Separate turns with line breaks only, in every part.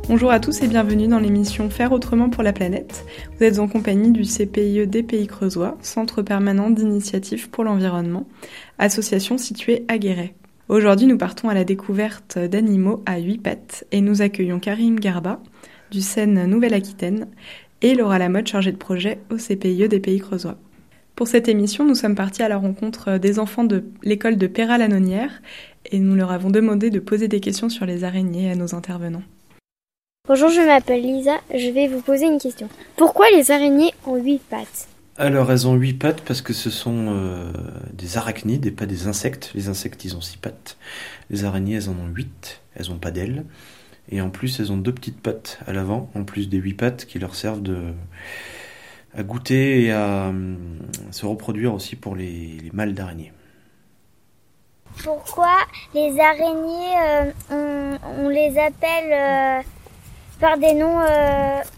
Bonjour à tous et bienvenue dans l'émission Faire autrement pour la planète. Vous êtes en compagnie du CPIE des Pays Creusois, Centre permanent d'initiative pour l'environnement, association située à Guéret. Aujourd'hui, nous partons à la découverte d'animaux à 8 pattes et nous accueillons Karim Garba du CEN Nouvelle-Aquitaine et Laura Lamotte, chargée de projet au CPIE des Pays Creusois. Pour cette émission, nous sommes partis à la rencontre des enfants de l'école de Péra-la-Nonière et nous leur avons demandé de poser des questions sur les araignées à nos intervenants.
Bonjour, je m'appelle Lisa, je vais vous poser une question. Pourquoi les araignées ont 8 pattes ?
Alors elles ont 8 pattes parce que ce sont des arachnides et pas des insectes. Les insectes ils ont 6 pattes. Les araignées elles en ont 8, elles n'ont pas d'ailes. Et en plus elles ont 2 petites pattes à l'avant, en plus des 8 pattes qui leur servent à goûter et à se reproduire aussi pour les mâles d'araignées.
Pourquoi les araignées, on les appelle par des noms bizarres ?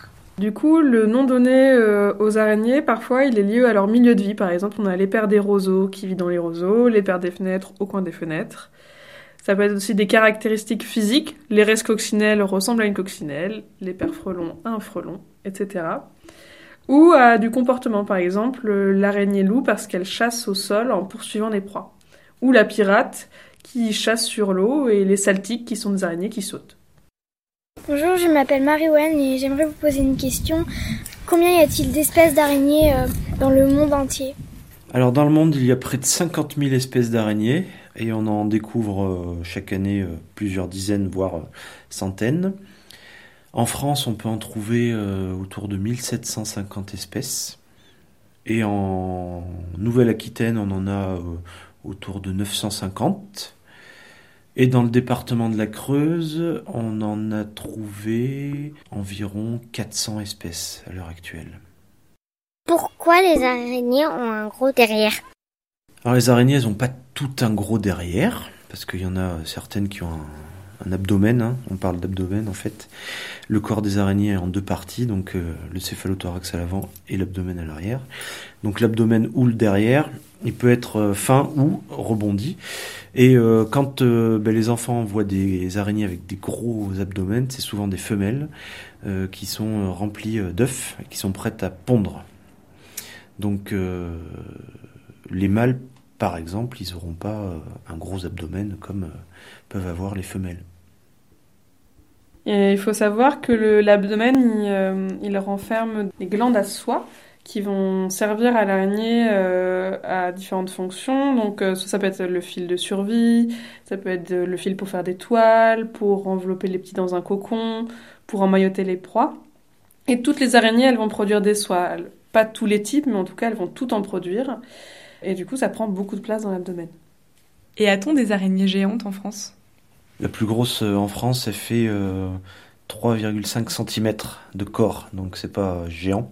Du coup, le nom donné aux araignées, parfois, il est lié à leur milieu de vie. Par exemple, on a l'éper des roseaux qui vit dans les roseaux, l'éper des fenêtres au coin des fenêtres. Ça peut être aussi des caractéristiques physiques. L'Érès coccinelle ressemble à une coccinelle, l'éper frelon à un frelon, etc. Ou à du comportement, par exemple, l'araignée loup parce qu'elle chasse au sol en poursuivant des proies. Ou la pirate qui chasse sur l'eau et les saltiques qui sont des araignées qui sautent.
Bonjour, je m'appelle Marie-Wen et j'aimerais vous poser une question. Combien y a-t-il d'espèces d'araignées dans le monde entier ?
Alors dans le monde il y a près de 50 000 espèces d'araignées et on en découvre chaque année plusieurs dizaines voire centaines. En France on peut en trouver autour de 1750 espèces et en Nouvelle-Aquitaine on en a autour de 950. Et dans le département de la Creuse, on en a trouvé environ 400 espèces à l'heure actuelle.
Pourquoi les araignées ont un gros derrière ?
Alors les araignées, elles n'ont pas tout un gros derrière, parce qu'il y en a certaines qui ont un abdomen, hein. On parle d'abdomen en fait. Le corps des araignées est en 2 parties, donc le céphalothorax à l'avant et l'abdomen à l'arrière. Donc l'abdomen ou le derrière, il peut être fin ou rebondi. Et quand les enfants voient des araignées avec des gros abdomens, c'est souvent des femelles qui sont remplies d'œufs et qui sont prêtes à pondre. Donc les mâles, par exemple, ils n'auront pas un gros abdomen comme peuvent avoir les femelles.
Et il faut savoir que l'abdomen, il renferme des glandes à soie qui vont servir à l'araignée à différentes fonctions. Donc ça peut être le fil de survie, ça peut être le fil pour faire des toiles, pour envelopper les petits dans un cocon, pour emmailloter les proies. Et toutes les araignées, elles vont produire des soies. Pas tous les types, mais en tout cas, elles vont toutes en produire. Et du coup, ça prend beaucoup de place dans l'abdomen. Et a-t-on des araignées géantes en France ?
La plus grosse en France, elle fait 3,5 cm de corps, donc c'est pas géant.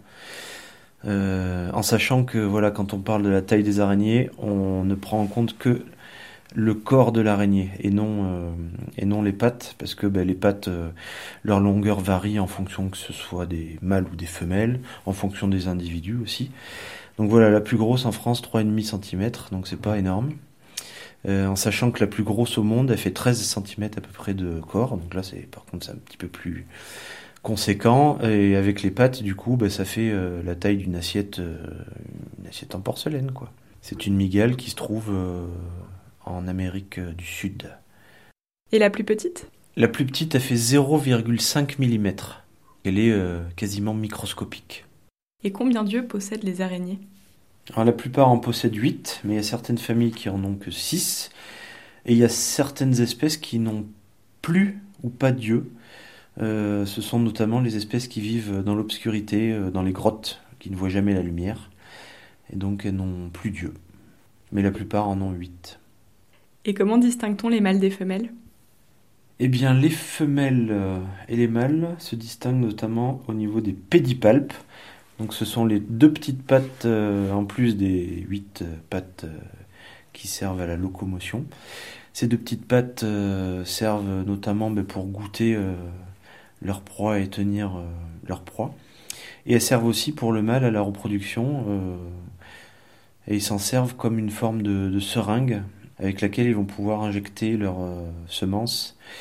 En sachant que voilà, quand on parle de la taille des araignées, on ne prend en compte que le corps de l'araignée et non les pattes, parce que les pattes, leur longueur varie en fonction que ce soit des mâles ou des femelles, en fonction des individus aussi. Donc voilà, la plus grosse en France, 3,5 cm, donc c'est pas énorme. En sachant que la plus grosse au monde, elle fait 13 cm à peu près de corps, donc là par contre c'est un petit peu plus conséquent, et avec les pattes du coup ça fait la taille d'une assiette en porcelaine quoi. C'est une mygale qui se trouve en Amérique du Sud.
Et la plus petite ?
La plus petite elle fait 0,5 mm. Elle est quasiment microscopique.
Et combien d'yeux possèdent les araignées ?
Alors, la plupart en possèdent 8, mais il y a certaines familles qui en ont que 6. Et il y a certaines espèces qui n'ont plus ou pas d'yeux. Ce sont notamment les espèces qui vivent dans l'obscurité, dans les grottes, qui ne voient jamais la lumière. Et donc elles n'ont plus d'yeux. Mais la plupart en ont 8.
Et comment distingue-t-on les mâles des femelles ?
Eh bien, les femelles et les mâles se distinguent notamment au niveau des pédipalpes. Donc ce sont les 2 petites pattes en plus des 8 pattes qui servent à la locomotion. Ces 2 petites pattes servent notamment pour goûter leur proie et tenir leur proie. Et elles servent aussi pour le mâle à la reproduction. Et ils s'en servent comme une forme de seringue avec laquelle ils vont pouvoir injecter leurs semences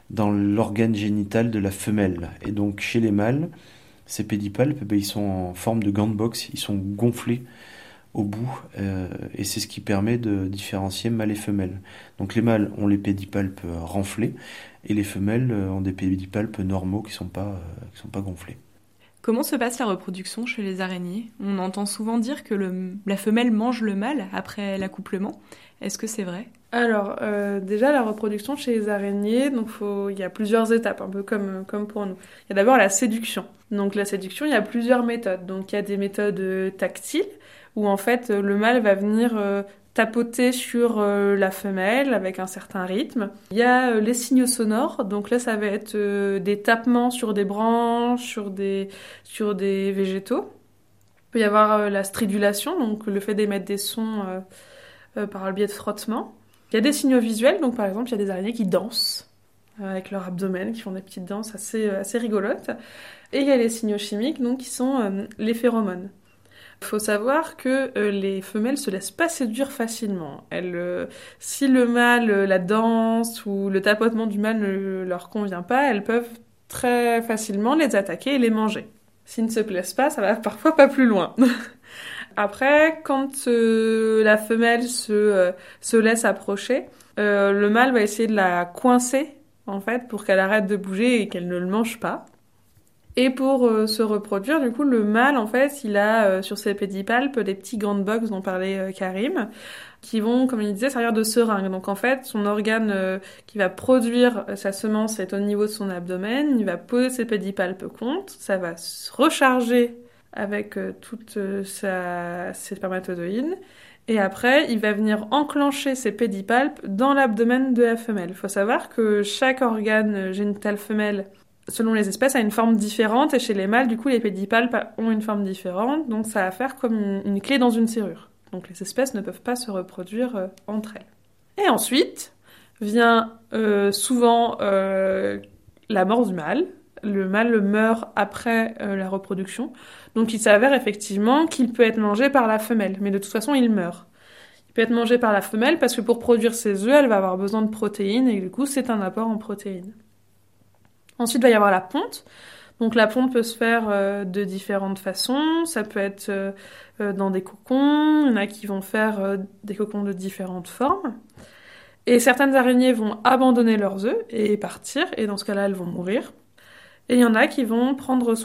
dans l'organe génital de la femelle. Et donc chez les mâles, ces pédipalpes, ils sont en forme de gants de boxe, ils sont gonflés au bout, et c'est ce qui permet de différencier mâles et femelles. Donc les mâles ont les pédipalpes renflés, et les femelles ont des pédipalpes normaux qui sont pas gonflés.
Comment se passe la reproduction chez les araignées ? On entend souvent dire que la femelle mange le mâle après l'accouplement. Est-ce que c'est vrai ?
Alors, déjà, la reproduction chez les araignées, donc il y a plusieurs étapes, un peu comme pour nous. Il y a d'abord la séduction. Donc la séduction, il y a plusieurs méthodes. Donc il y a des méthodes tactiles, où en fait le mâle va venir tapoter sur la femelle avec un certain rythme. Il y a les signaux sonores, donc là ça va être des tapements sur des branches, sur des végétaux. Il peut y avoir la stridulation, donc le fait d'émettre des sons par le biais de frottements. Il y a des signaux visuels, donc par exemple il y a des araignées qui dansent avec leur abdomen, qui font des petites danses assez rigolotes. Et il y a les signaux chimiques, donc qui sont les phéromones. Il faut savoir que les femelles se laissent pas séduire facilement. Si le mâle, la danse ou le tapotement du mâle ne leur convient pas, elles peuvent très facilement les attaquer et les manger. S'ils ne se plaisent pas, ça va parfois pas plus loin. Après, quand la femelle se laisse approcher, le mâle va essayer de la coincer en fait pour qu'elle arrête de bouger et qu'elle ne le mange pas. Et pour se reproduire, du coup, le mâle, en fait, il a sur ses pédipalpes des petits gants de boxe dont parlait Karim, qui vont, comme il disait, servir de seringue. Donc, en fait, son organe qui va produire sa semence est au niveau de son abdomen, il va poser ses pédipalpes contre, ça va se recharger avec toutes ses spermatozoïdes, et après, il va venir enclencher ses pédipalpes dans l'abdomen de la femelle. Il faut savoir que chaque organe génital femelle selon les espèces, a une forme différente, et chez les mâles, du coup, les pédipalpes ont une forme différente, donc ça va faire comme une clé dans une serrure. Donc les espèces ne peuvent pas se reproduire entre elles. Et ensuite vient souvent la mort du mâle. Le mâle meurt après la reproduction, donc il s'avère effectivement qu'il peut être mangé par la femelle, mais de toute façon, il meurt. Il peut être mangé par la femelle parce que pour produire ses œufs, elle va avoir besoin de protéines, et du coup, c'est un apport en protéines. Ensuite, il va y avoir la ponte. Donc la ponte peut se faire de différentes façons. Ça peut être dans des cocons. Il y en a qui vont faire des cocons de différentes formes. Et certaines araignées vont abandonner leurs œufs et partir. Et dans ce cas-là, elles vont mourir. Et il y en a qui vont prendre